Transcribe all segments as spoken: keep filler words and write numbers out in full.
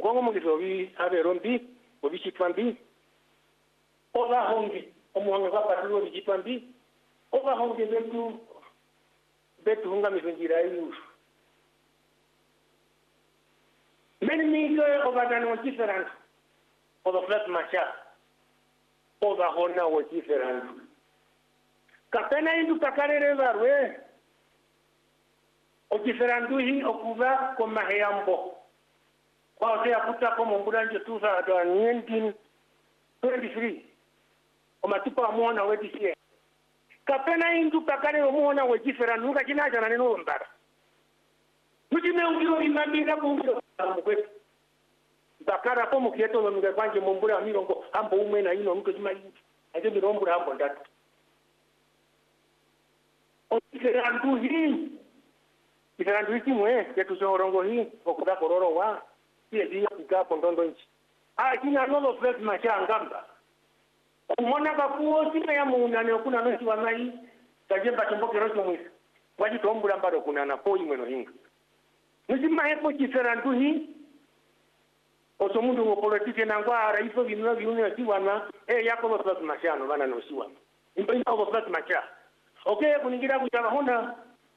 bongo mungizovi averombi ovichitwambi ola hongi omuhanga kapatulo vichitwambi ola hongi betu betu hunga mizungira yu many mingo ovadana was different for the flat macha over hona was different kapena indu takarere varwe o different hi okuva koma heyambo kwa sea kuta como mbulanje tuza do nineteen twenty-three o matupa muona wedi sie kapena indu takarere muona was different nuka kinaja na neno mbara mujime ungiro imambira kungiro mukwetu bakara po mukieto no muganje mumbura mirongo ambo umwe na ino nuko jima yi ate mirombura ambo ndatu o kirandu hi kirandu hi kimwe yetu zorongo hi okuda kororo wa tie dia kuka pondondo nchi a kina nolo fresh machangamba umona bakuo sima ya muuna ne kuna no siwa nai tajemba chomboke rocho mwisi waji tombura mbaro kuna na po imwe no hinga nizima hepo kirandu hi oso mundu wo politike nangwara ifo binwa biune siwana eh yako bo plus machano bana no siwana imba bo plus macha okay kuningira kujaba honda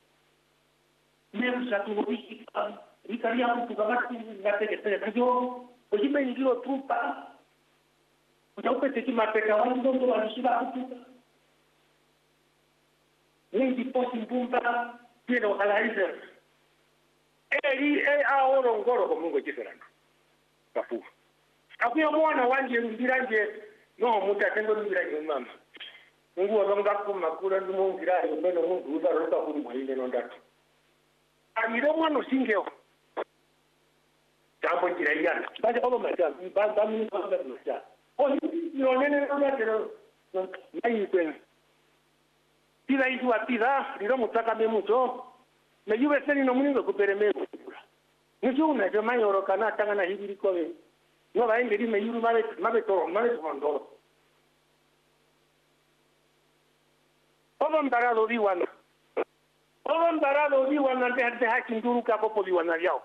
meru satu wiki ikaria mtu kabati ngate kete kajo ojime ngiro trupa ujaupe teki mapeka wando ndo alishira kutuka ningi posi mbumba pino halaizer eli e aoro ngoro ko mungu jiferana kafu akuya mwana wanje mbiranje no mutatengo mbiranje mama mungu wabanga kumakura ndumo mbiranje mbeno mungu uzaroka kuri mwinde no ndatu amiro mwana singeo tambo jirayana baje obo mata bamba mini bamba mata o ni onene no ndatu nayi kwen tira idu atira liro mutaka memuto na yuwe seni no muningo kuperemero nicho na jama yoro kana tanga na hibiri kowe no ba ingeri me yuru mare mare to mare mondo oban barado diwana oban barado diwana de de hakinduru ka popo diwana yao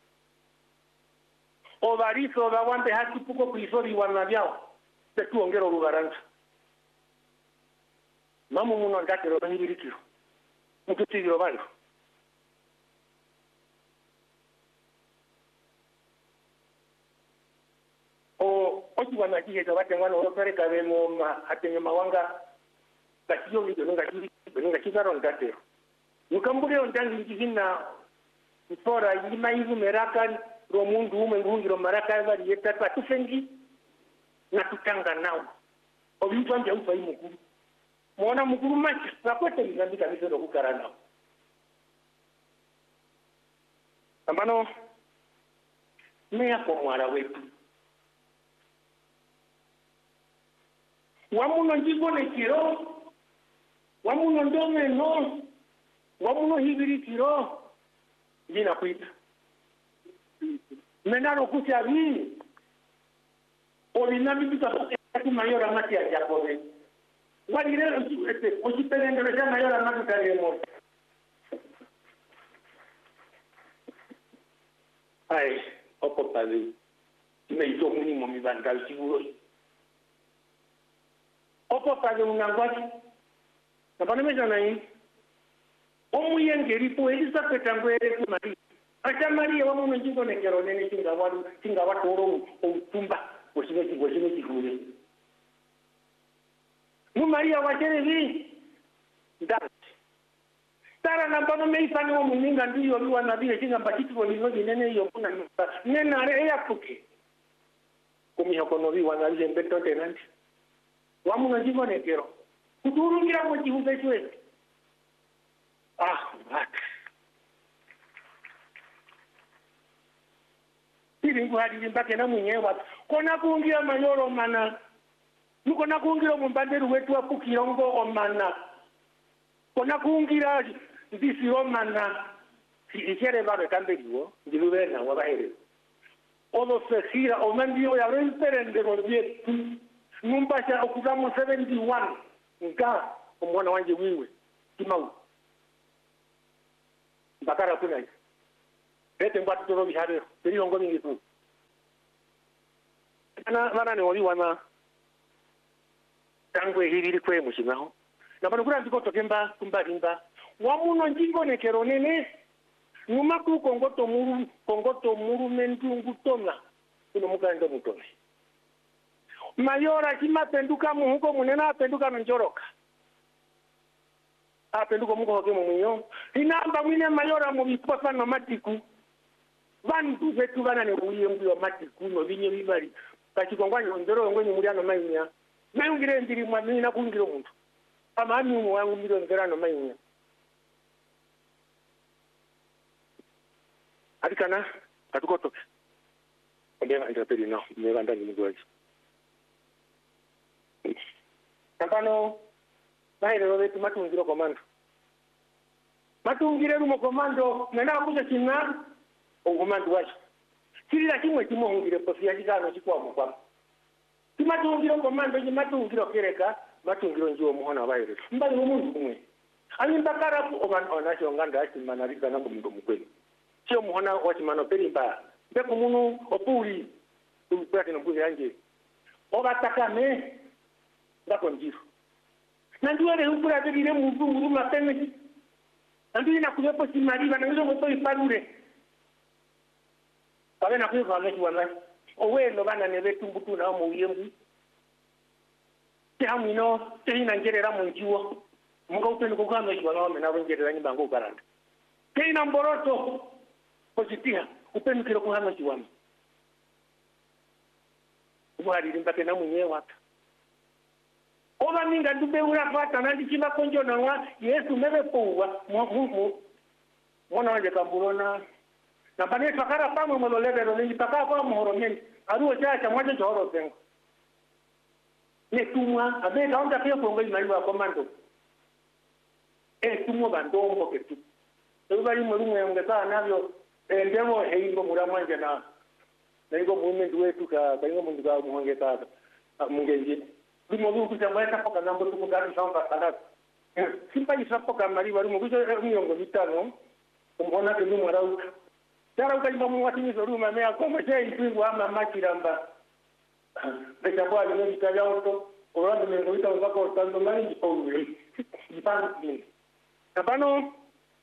o barizo da wande haki puko kuiso diwana yao te tuongero lugaranja mamu muno ndake ro hibiri kiro mukiti ro bano o oji wana kije to bate ngwana o pere ka bemo ma atenye mawanga kakiyo video nga kiri nga kizaro ndate nukambule ondangi njihina mpora yima yivu meraka ro mundu ume ngungiro maraka bari yetatu atufengi na tutanga nao obintu anje ufa imukuru mona mukuru machi sakwete ngandika bizo kukara nao ambano meya kwa mwara wetu wamuno njibone kiro wamuno ndome no wamuno hibiri kiro jina kuita menaro kucha vi olinami bita ati mayora mati ya japobe walire este osipelendo le mayora mati kalemo ai opo pali me ito mínimo mi bancal seguro opo pali unangwati napane mejana hii omuye ngeri po elisa petangwere ku mari acha mari wa mu njingo ne kero ne kinga wadu kinga watoro otumba osine ki osine ki kule mu mari wa tere vi nda tara na bano me ifani wa muninga ndiyo liwa na bile kinga mbatitu wa liwa nene yo kuna nena re ya puke kumi hakono vi wa na bile mbeto tenanti wa mu njingo ne kero kuturungira mo jihuze chwe ah mat tiri ngwadi mbake na munyewa kona kuungira mayoro mana nuko na kuungira mumbanderu wetu wa kukirongo omana kona kuungira ndisi omana ikere baro kamberiwo ndilube na wabahere odo sehira omandio ya remperende rodietu numbasha okudamo seventy-one nga omwana wanje wiwe timau bakara kunai ete mbatu toro bihare teri ongo mingi tu ana bana ne wali wana tangwe hili kwe mushinaho na bano kura ndiko tokemba kumbarimba wa muno njingo ne keronene numa ku kongoto muru kongoto muru mendungu tona kuno mukanda mutone mayora kima penduka muhuko munena apenduka njoroka apenduka muko hoke mumunyo inamba mwine mayora mu bipofa no matiku vantu vetu vana ne uyembu wa matiku no binye bibali kachikongwanyo ndoro ngwenye muliano mainya mayungire ndiri mwamini na kungiro muntu amani mu wangu miro ngerano mainya adikana atukoto ndena interpret now never ndani mugwaji Kapano, baile robe tu matungiro komando. Matungire rumo komando, nenda kuja kinga, o komando wachi. Siri la kimwe timo hungire posia jigano chikwa mukwa. Ti matungiro komando ji matungiro kereka, matungiro njiwo muhona baile. Mbali umundu kumwe. Ani mbakara ku oban onashi onganda ashi manarika na kumndo mkweli. Sio muhona wachi mano peli mba. Beku munu opuri. Tumkwati na mbuzi anje. Oga takame. Ndako njiru. Nandiwa le hukura tebile mungu mungu mapenge. Nandiwa na kuwepo simariba, nandiwa mwepo iparure. Kawe na kuwepo wameshi wamashi. Owe lo bana nebe tumbutu na omo uyembu. Te hamu ino, te hina ngerera munjiwa. Munga upenu kukama iwa na wame na wengerera njibango ukaranda. Te hina mboroto, positiha, upenu kiro kuhama shiwame. Ubuhari limbake na mwenye wata. Oba minga dube ura fata nandi chima konjo na wa Yesu mebe pouwa mungu mwana wanje kamburona na bane fakara pamwe mololebe ro ni paka kwa muhoromeni aruo chacha mwaje choro tengo ne tumwa abe kaunta pia kongo imaiwa komando e tumwa bandombo ketu ebali mulungu yongeza navyo endemo heimbo muramanje na nengo movement wetu ka kaingo mundu ka muhongeza mungenji Limo lugu jambaye tapoka nambo tuku gari samba salat. Simpa isapoka mari baru mugu jo miongo mitano. Umona ke lumu rau. Tara uka imba mwati ni soru mame akoma je ipingu ama makiramba. Beka kwa ni kaya auto. Orando mengo ita ngako tando mari ni paulu. Ipan ni. Kapano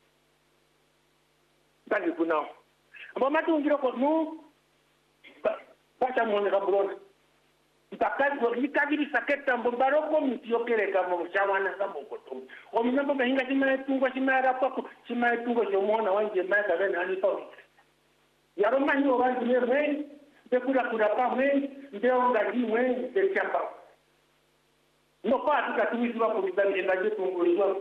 tani kunao. Amba matu ngiro ko mu. Pacha mwone kabulona. Bakari ko likabiri saketa mbaro ko mitiyo kereka mu chawana kamo koto o minambo mehinga chima tungo chima rapako chima tungo jomona wanje maka bena ani to yaro manyo wanji ne de kura kura pa me de onga di we de chapa no pa tuka tumiziwa ko bidani na je tungo iwa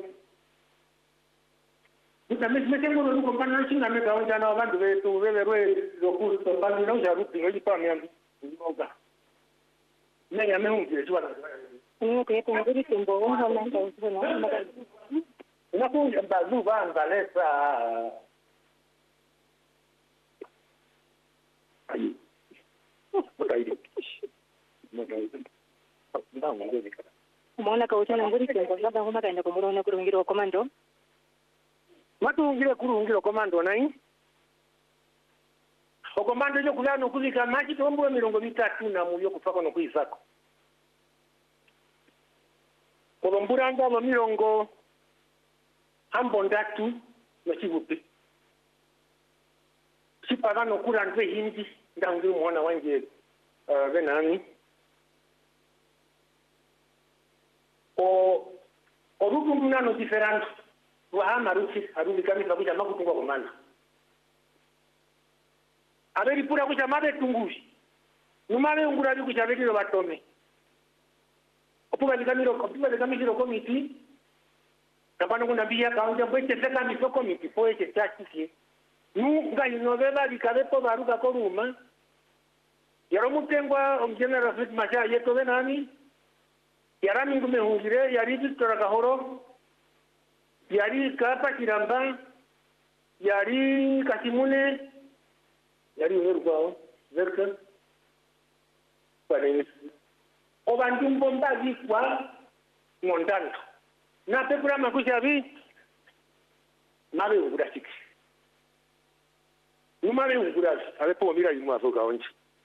Uta mes mes tengo no kompana chinga me ka wanja na bandu we tu we we ro ku to pa no ja rupi ngi pa me andi ngoga Naya me hungi jua na. Okay, kung hindi tumbo, halang daw sa no. Na kung bazu ba ang balesa. Ay. Matay. Matay. Ndang mo ni ka. Mona ka usa nang guri tumbo, sa ba kumakain ko mo na kurungiro komando. Matungire kurungiro komando nai. Okomando jo kulano kuzika maji tombo mirongo mitatu na muyo kufako no kuisako. Kolombura ndabo mirongo ambo ndatu no chibupe. Sipaga no kurandwe hindi ndangu mwana wanje uh, benani. O orugu mnano diferanti. Wa hama ruchi arubi kamisa kuja makutungwa komanda. Aberi pura kucha mabe tungushi. Numare ungura bi kucha beti batome. Opuga likamiro opuga likamiro komiti. Kapano kuna bia kaunja bwete seka miso komiti poe chachiki. Nu ngai novela likabepo baruka koruma. Yaro mutengwa omjena Rafik Masha yeto benani. Yara mingu mehungire yari Victor Kahoro. Yari Kapa Kiramba. Yari Kasimune. Yari urgao verka pareis obandum bomba vikwa mondano na pekura makushabi nabe ungura six numare ungura abepo mira yimu afoka onje